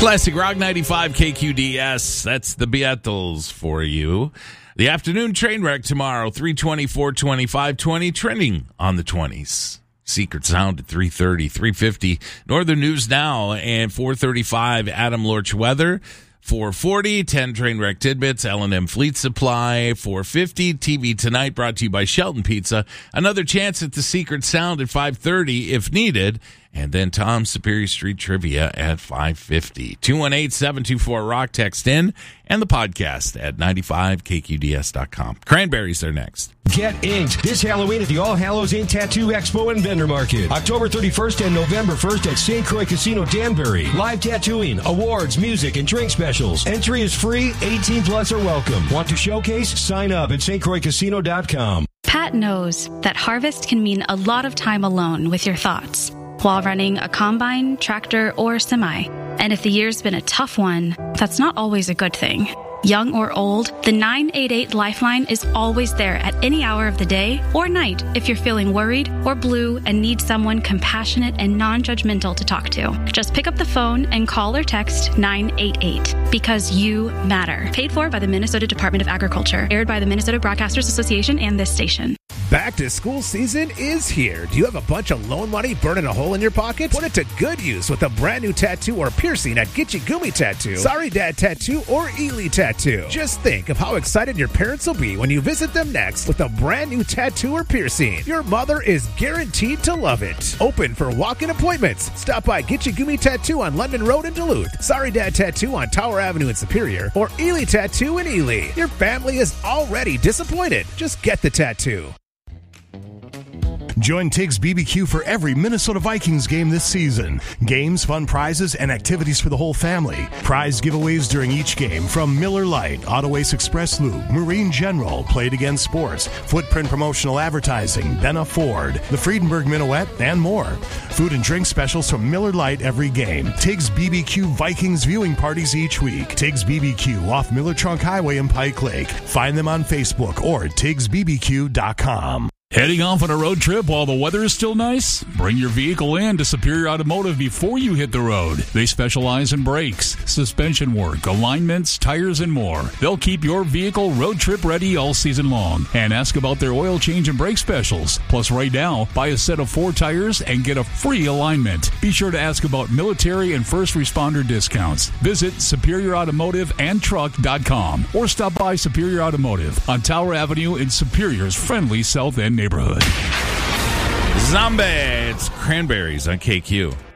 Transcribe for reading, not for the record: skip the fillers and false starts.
Classic Rock 95 KQDS. That's the Beatles for you. The afternoon train wreck tomorrow, 320, 420, 520, trending on the 20s. Secret Sound at 3:30, 3:50. Northern News Now, and 4:35, Adam Lorch weather. 4:40, 10 train wreck tidbits, L&M Fleet Supply. 4:50, TV Tonight, brought to you by Shelton Pizza. Another chance at the Secret Sound at 5:30 if needed. And then Tom's Superior Street Trivia at 5:50. 218-724-ROCK, text in, and the podcast at 95kqds.com. Cranberries are next. Get inked this Halloween at the All Hallows Ink Tattoo Expo and Vendor Market. October 31st and November 1st at St. Croix Casino, Danbury. Live tattooing, awards, music, and drink specials. Entry is free. 18 plus are welcome. Want to showcase? Sign up at stcroixcasino.com. Pat knows that harvest can mean a lot of time alone with your thoughts while running a combine, tractor, or semi. And if the year's been a tough one, that's not always a good thing. Young or old, the 988 Lifeline is always there at any hour of the day or night if you're feeling worried or blue and need someone compassionate and non-judgmental to talk to. Just pick up the phone and call or text 988 because you matter. Paid for by the Minnesota Department of Agriculture. Aired by the Minnesota Broadcasters Association and this station. Back to school season is here. Do you have a bunch of loan money burning a hole in your pocket? Put it to good use with a brand new tattoo or piercing at Gitchy Gumi Tattoo, Sorry Dad Tattoo, or Ely Tattoo. Just think of how excited your parents will be when you visit them next with a brand new tattoo or piercing. Your mother is guaranteed to love it. Open for walk-in appointments. Stop by Gitchy Gumi Tattoo on London Road in Duluth, Sorry Dad Tattoo on Tower Avenue in Superior, or Ely Tattoo in Ely. Your family is already disappointed. Just get the tattoo. Join Tiggs BBQ for every Minnesota Vikings game this season. Games, fun prizes, and activities for the whole family. Prize giveaways during each game from Miller Lite, Auto Ace Express Lube, Marine General, Played Again Sports, Footprint Promotional Advertising, Benna Ford, the Friedenberg Minuet, and more. Food and drink specials from Miller Lite every game. Tiggs BBQ Vikings viewing parties each week. Tiggs BBQ off Miller Trunk Highway in Pike Lake. Find them on Facebook or TiggsBBQ.com. Heading off on a road trip while the weather is still nice? Bring your vehicle in to Superior Automotive before you hit the road. They specialize in brakes, suspension work, alignments, tires, and more. They'll keep your vehicle road trip ready all season long. And ask about their oil change and brake specials. Plus, right now, buy a set of 4 tires and get a free alignment. Be sure to ask about military and first responder discounts. Visit SuperiorAutomotiveandTruck.com or stop by Superior Automotive on Tower Avenue in Superior's friendly South End neighborhood. Zombie, it's Cranberries on KQ.